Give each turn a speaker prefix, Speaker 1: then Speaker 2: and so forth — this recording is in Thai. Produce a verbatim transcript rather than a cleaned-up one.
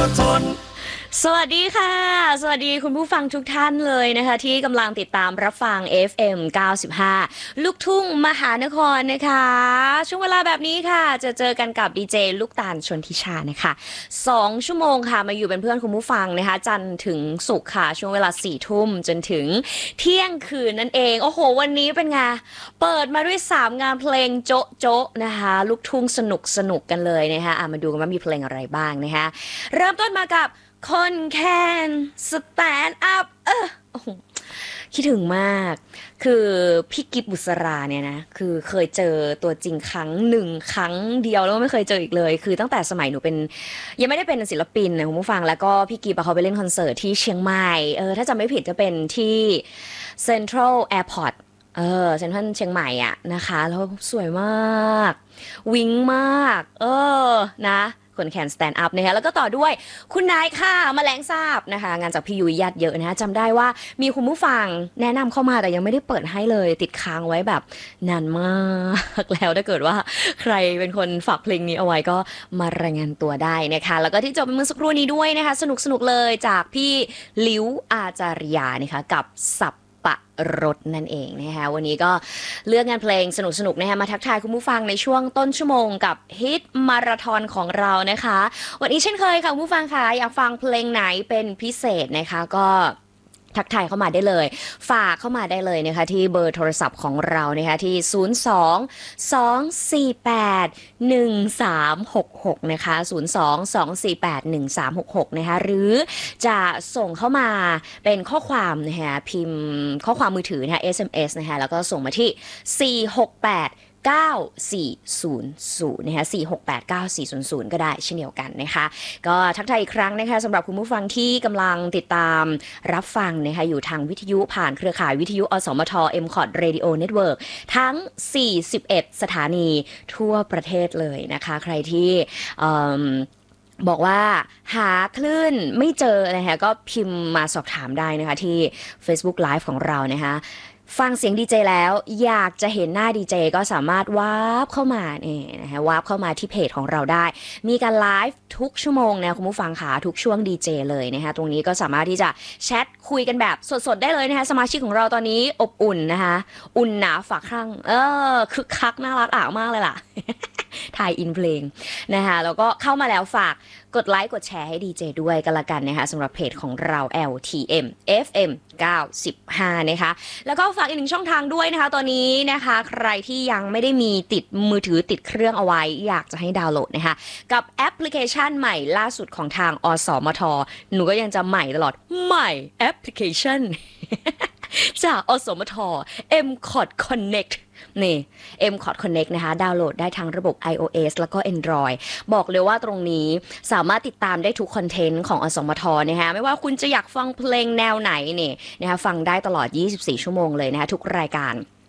Speaker 1: สวัสดีค่ะสวัสดีคุณผู้ฟังทุกท่านเลยนะคะที่กำลังติดตามรับฟัง เอฟ เอ็ม เก้าสิบห้า ลูกทุ่งมหานครนะคะช่วงเวลาแบบนี้ค่ะจะเจอกันกับดีเจลูกตาลชนทิชานะคะสองชั่วโมงค่ะมาอยู่เป็นเพื่อนคุณผู้ฟังนะคะจันทร์ถึงศุกร์ค่ะช่วงเวลาสี่ทุ่มจนถึงเที่ยงคืนนั่นเองโอ้โหวันนี้เป็นไงเปิดมาด้วยสามงานเพลงโจ๊ะโจ๊ะนะคะลูกทุ่งสนุกสนุกกันเลยนะคะอ่ะมาดูกันว่ามีเพลงอะไรบ้างนะคะเริ่มต้นมากับคนแคนสแตนด์อัพเออโอ้โหคิดถึงมาก คือพี่กิฟบุษราเนี่ยนะ คือเคยเจอตัวจริงครั้งหนึ่งครั้งเดียวแล้วก็ไม่เคยเจออีกเลย คือตั้งแต่สมัยหนูเป็นยังไม่ได้เป็นศิลปินนะคุณผู้ฟังแล้วก็พี่กิฟเขาไปเล่นคอนเสิร์ตที่เชียงใหม่เออถ้าจำไม่ผิดจะเป็นที่เซ็นทรัลแอร์พอร์ตเออเซ็นทรัลเชียงใหม่อ่ะนะคะแล้วสวยมากวิ้งมากเออนะคนแคนสแตนด์อัพนะคะแล้วก็ต่อด้วยคุณนายค่ะแมลงสาบนะคะงานจากพี่ยุ้ยญาติเยอะนะจำได้ว่ามีคุณผู้ฟังแนะนำเข้ามาแต่ยังไม่ได้เปิดให้เลยติดค้างไว้แบบนานมากแล้วถ้าเกิดว่าใครเป็นคนฝากเพลงนี้เอาไว้ก็มารายงานตัวได้นะคะแล้วก็ที่จบเป็นเมื่อสักครู่นี้ด้วยนะคะสนุกสนุกเลยจากพี่ลิวอาจารยานะคะกับสับปะรดนั่นเองนะคะวันนี้ก็เลือกงานเพลงสนุกๆนะคะมาทักทายคุณผู้ฟังในช่วงต้นชั่วโมงกับฮิตมาราธอนของเรานะคะวันนี้เช่นเคยค่ะคุณผู้ฟังค่ะอยากฟังเพลงไหนเป็นพิเศษนะคะก็ทักทายเข้ามาได้เลยฝากเข้ามาได้เลยนะคะที่เบอร์โทรศัพท์ของเรานะคะที่ศูนย์ สอง สอง สี่ แปด หนึ่ง สาม หก หกนะคะศูนย์ สอง สอง สี่ แปด หนึ่ง สาม หก หกนะคะหรือจะส่งเข้ามาเป็นข้อความนะคะพิมพ์ข้อความมือถือนะคะ เอส เอ็ม เอส นะคะแล้วก็ส่งมาที่สี่ หก แปด เก้า สี่ ศูนย์ ศูนย์นะคะสี่ หก แปด เก้า สี่ ศูนย์ ศูนย์ก็ได้เช่นเดียวกันนะคะก็ทักทายอีกครั้งนะคะสำหรับคุณผู้ฟังที่กำลังติดตามรับฟังนะคะอยู่ทางวิทยุผ่านเครือข่ายวิทยุอสมท เอ็ม คอท Radio Network ทั้งสี่สิบเอ็ดสถานีทั่วประเทศเลยนะคะใครที่บอกว่าหาคลื่นไม่เจอนะคะก็พิมพ์มาสอบถามได้นะคะที่ Facebook Live ของเรานะคะฟังเสียงดีเจแล้วอยากจะเห็นหน้าดีเจก็สามารถวาร์ปเข้ามาเนี่ยนะคะวาร์ปเข้ามาที่เพจของเราได้มีการไลฟ์ทุกชั่วโมงนะคุณผู้ฟังค่ะทุกช่วงดีเจเลยนะคะตรงนี้ก็สามารถที่จะแชทคุยกันแบบสดๆได้เลยนะคะสมาชิกของเราตอนนี้อบอุ่นนะคะอุ่นหนาฝาข้างเออคึกคักน่ารักอ่ะมากเลยล่ะถ่ายอินเพลงนะคะแล้วก็เข้ามาแล้วฝากกดไลค์กดแชร์ให้ดีเจด้วยกันละกันนะคะสำหรับเพจของเรา แอล ที เอ็ม เอฟ เอ็ม เก้าสิบห้านะคะแล้วก็ฝากอีกหนึ่งช่องทางด้วยนะคะตอนนี้นะคะใครที่ยังไม่ได้มีติดมือถือติดเครื่องเอาไว้อยากจะให้ดาวน์โหลดนะคะกับแอปพลิเคชันใหม่ล่าสุดของทางอสมทหนูก็ยังจะใหม่ตลอดใหม่แอปพลิเคชันจากอสมท เอ็ม คอท Connectนี่ เอ็ม คอท Connect นะคะดาวน์โหลดได้ทั้งระบบ iOS แล้วก็ Android บอกเลยว่าตรงนี้สามารถติดตามได้ทุกคอนเทนต์ของอสมทนะคะไม่ว่าคุณจะอยากฟังเพลงแนวไหนเนี่ยนะคะฟังได้ตลอดยี่สิบสี่ชั่วโมงเลยนะคะทุกรายการ